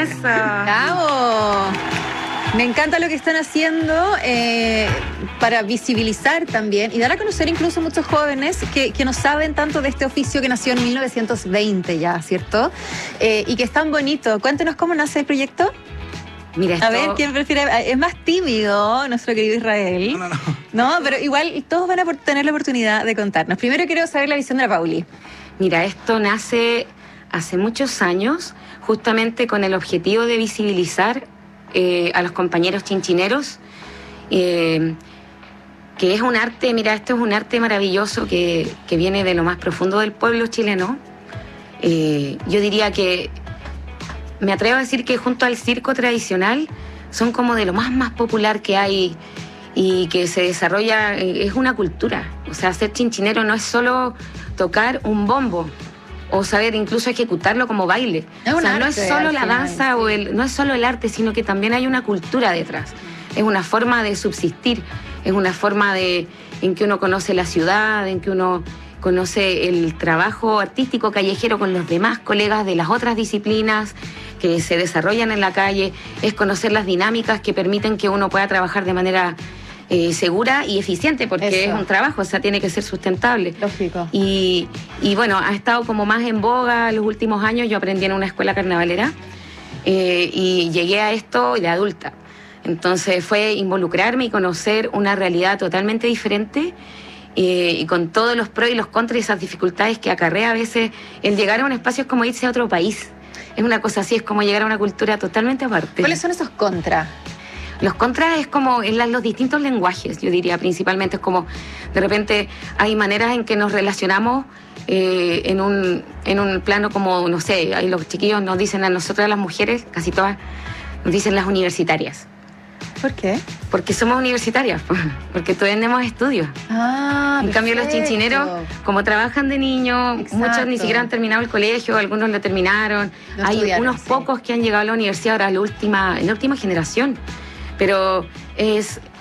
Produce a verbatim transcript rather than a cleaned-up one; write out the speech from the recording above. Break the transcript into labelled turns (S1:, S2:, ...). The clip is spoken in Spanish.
S1: Eso.
S2: ¡Bravo! Me encanta lo que están haciendo eh, para visibilizar también y dar a conocer incluso a muchos jóvenes que, que no saben tanto de este oficio que nació en mil novecientos veinte ya, ¿cierto? Eh, y que es tan bonito. Cuéntenos cómo nace el proyecto.
S1: Mira, esto...
S2: A ver, ¿quién prefiere? Es más tímido nuestro querido Israel.
S3: No, no, no.
S2: No, pero igual todos van a tener la oportunidad de contarnos. Primero quiero saber la visión de la Pauli.
S1: Mira, esto nace hace muchos años, justamente con el objetivo de visibilizar eh, a los compañeros chinchineros, eh, que es un arte, mira, esto es un arte maravilloso que, que viene de lo más profundo del pueblo chileno. Eh, yo diría que, me atrevo a decir que junto al circo tradicional, son como de lo más, más popular que hay y que se desarrolla, eh, es una cultura. O sea, ser chinchinero no es solo tocar un bombo o saber incluso ejecutarlo como baile.
S2: Es
S1: o sea,
S2: un
S1: no
S2: arte,
S1: es solo
S2: al
S1: la
S2: final,
S1: danza
S2: sí.
S1: o el, no es solo el arte, sino que también hay una cultura detrás. Es una forma de subsistir, es una forma de en que uno conoce la ciudad, en que uno conoce el trabajo artístico callejero con los demás colegas de las otras disciplinas que se desarrollan en la calle, es conocer las dinámicas que permiten que uno pueda trabajar de manera eh, segura y eficiente, porque
S2: Eso.
S1: es un trabajo, o sea, tiene que ser sustentable.
S2: Lógico.
S1: Y, y bueno, ha estado como más en boga los últimos años. Yo aprendí en una escuela carnavalera eh, y llegué a esto de adulta. Entonces fue involucrarme y conocer una realidad totalmente diferente eh, y con todos los pros y los contras y esas dificultades que acarrea a veces el llegar a un espacio es como irse a otro país. Es una cosa así, es como llegar a una cultura totalmente aparte.
S2: ¿Cuáles son esos contras?
S1: Los contras es como en las, los distintos lenguajes, yo diría, principalmente es como, de repente hay maneras en que nos relacionamos eh, en, un, en un plano como, no sé, ahí los chiquillos nos dicen a nosotras las mujeres, casi todas, nos dicen las universitarias.
S2: ¿Por qué?
S1: Porque somos universitarias, porque todavía tenemos estudios.
S2: Ah,
S1: En cambio, los
S2: perfecto.
S1: chinchineros, como trabajan de niños,
S2: Exacto.
S1: muchos ni siquiera han terminado el colegio, algunos lo terminaron.
S2: No
S1: Hay
S2: estudiaron,
S1: unos
S2: sí.
S1: pocos que han llegado a la universidad ahora, la última, en la última generación. Pero es,